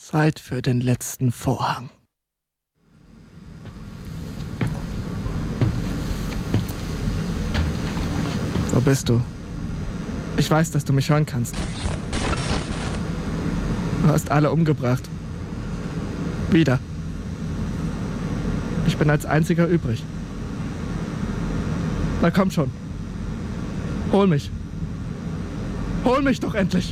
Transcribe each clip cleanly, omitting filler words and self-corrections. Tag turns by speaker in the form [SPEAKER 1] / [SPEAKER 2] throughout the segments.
[SPEAKER 1] Zeit für den letzten Vorhang. Wo bist du? Ich weiß, dass du mich hören kannst. Du hast alle umgebracht. Wieder. Ich bin als einziger übrig. Na komm schon. Hol mich. Hol mich doch endlich.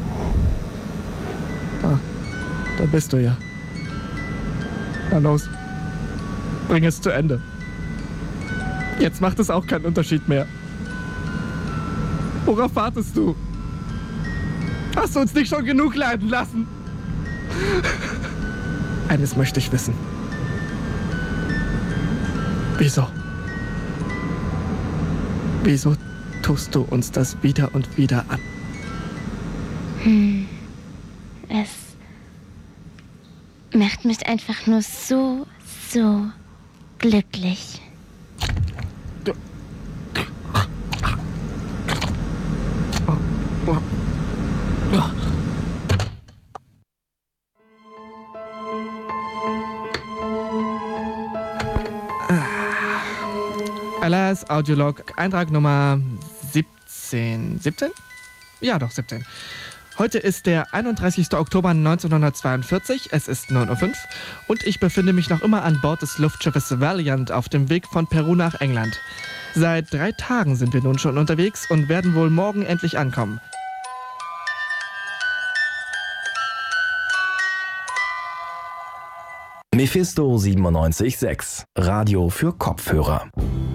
[SPEAKER 1] Ah, da bist du ja. Na los. Bring es zu Ende. Jetzt macht es auch keinen Unterschied mehr. Worauf wartest du? Hast du uns nicht schon genug leiden lassen? Eines möchte ich wissen. Wieso? Wieso tust du uns das wieder und wieder an?
[SPEAKER 2] Es macht mich einfach nur so glücklich.
[SPEAKER 1] Alas, Audiolog, Eintrag Nummer 17. 17? Ja, doch, 17. Heute ist der 31. Oktober 1942, es ist 9:05 Uhr und ich befinde mich noch immer an Bord des Luftschiffes Valiant auf dem Weg von Peru nach England. Seit 3 Tagen sind wir nun schon unterwegs und werden wohl morgen endlich ankommen.
[SPEAKER 3] Mephisto 97.6, Radio für Kopfhörer.